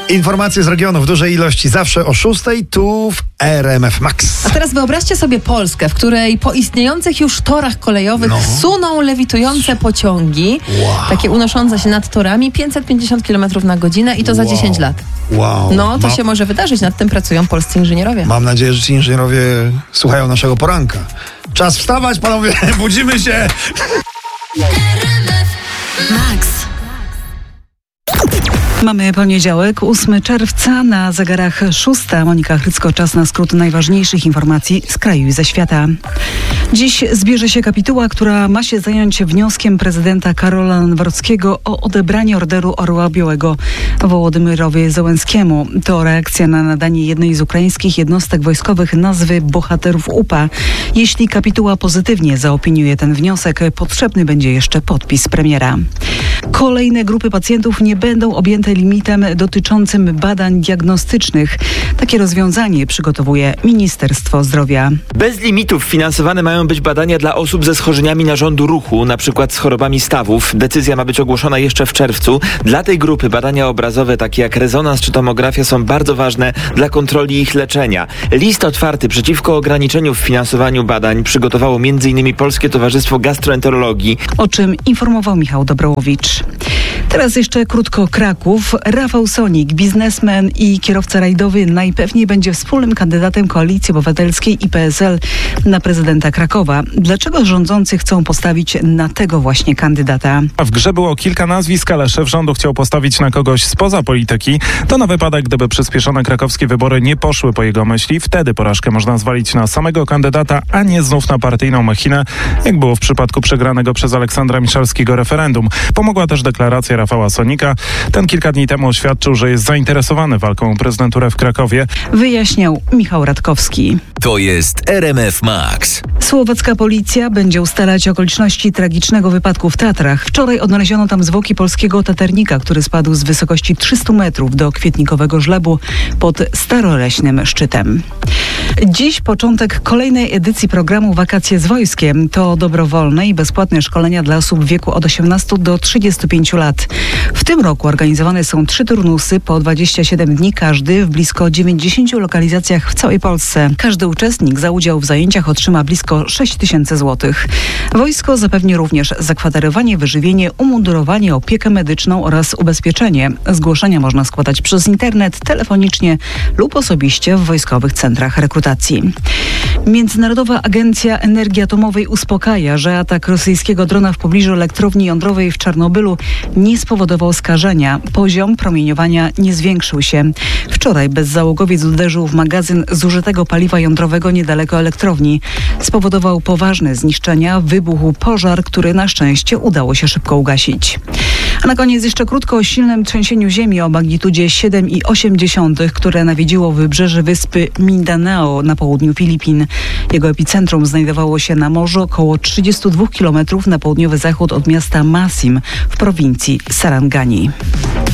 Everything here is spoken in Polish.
Informacje z regionu w dużej ilości zawsze o 6:00 tu w RMF Max. A teraz wyobraźcie sobie Polskę, w której po istniejących już torach kolejowych suną lewitujące pociągi, takie unoszące się nad torami, 550 km na godzinę i to za 10 lat. Wow. No, to się może wydarzyć, nad tym pracują polscy inżynierowie. Mam nadzieję, że ci inżynierowie słuchają naszego poranka. Czas wstawać, panowie, budzimy się! Max. Mamy poniedziałek, 8 czerwca, na zegarach 6:00. Monika Chrycko, czas na skrót najważniejszych informacji z kraju i ze świata. Dziś zbierze się kapituła, która ma się zająć wnioskiem prezydenta Karola Nawrockiego o odebranie Orderu Orła Białego Wołodymyrowi Zełenskiemu. To reakcja na nadanie jednej z ukraińskich jednostek wojskowych nazwy Bohaterów UPA. Jeśli kapituła pozytywnie zaopiniuje ten wniosek, potrzebny będzie jeszcze podpis premiera. Kolejne grupy pacjentów nie będą objęte limitem dotyczącym badań diagnostycznych. Takie rozwiązanie przygotowuje Ministerstwo Zdrowia. Bez limitów finansowane mają być badania dla osób ze schorzeniami narządu ruchu, np. z chorobami stawów. Decyzja ma być ogłoszona jeszcze w czerwcu. Dla tej grupy badania obrazowe, takie jak rezonans czy tomografia, są bardzo ważne dla kontroli ich leczenia. List otwarty przeciwko ograniczeniu w finansowaniu badań przygotowało m.in. Polskie Towarzystwo Gastroenterologii, o czym informował Michał Dobrołowicz. Teraz jeszcze krótko Kraków. Rafał Sonik, biznesmen i kierowca rajdowy, najpewniej będzie wspólnym kandydatem Koalicji Obywatelskiej i PSL na prezydenta Krakowa. Dlaczego rządzący chcą postawić na tego właśnie kandydata? W grze było kilka nazwisk, ale szef rządu chciał postawić na kogoś spoza polityki. To na wypadek, gdyby przyspieszone krakowskie wybory nie poszły po jego myśli. Wtedy porażkę można zwalić na samego kandydata, a nie znów na partyjną machinę, jak było w przypadku przegranego przez Aleksandra Miszalskiego referendum. Pomogła też deklaracja Rafała Sonika. Ten kilka dni temu oświadczył, że jest zainteresowany walką o prezydenturę w Krakowie. Wyjaśniał Michał Radkowski. To jest RMF Max. Słowacka policja będzie ustalać okoliczności tragicznego wypadku w Tatrach. Wczoraj odnaleziono tam zwłoki polskiego taternika, który spadł z wysokości 300 metrów do kwietnikowego żlebu pod staroleśnym szczytem. Dziś początek kolejnej edycji programu Wakacje z Wojskiem. To dobrowolne i bezpłatne szkolenia dla osób w wieku od 18 do 35 lat. W tym roku organizowane są 3 turnusy po 27 dni każdy w blisko 90 lokalizacjach w całej Polsce. Każdy uczestnik za udział w zajęciach otrzyma blisko 6 000 złotych. Wojsko zapewni również zakwaterowanie, wyżywienie, umundurowanie, opiekę medyczną oraz ubezpieczenie. Zgłoszenia można składać przez internet, telefonicznie lub osobiście w wojskowych centrach rekrutacji. Międzynarodowa Agencja Energii Atomowej uspokaja, że atak rosyjskiego drona w pobliżu elektrowni jądrowej w Czarnobylu nie spowodował skażenia. Poziom promieniowania nie zwiększył się. Wczoraj bezzałogowiec uderzył w magazyn zużytego paliwa jądrowego niedaleko elektrowni. Spowodował poważne zniszczenia, wybuchł pożar, który na szczęście udało się szybko ugasić. A na koniec jeszcze krótko o silnym trzęsieniu ziemi o magnitudzie 7,8, które nawiedziło wybrzeże wyspy Mindanao na południu Filipin. Jego epicentrum znajdowało się na morzu około 32 km na południowy zachód od miasta Masim w prowincji Sarangani.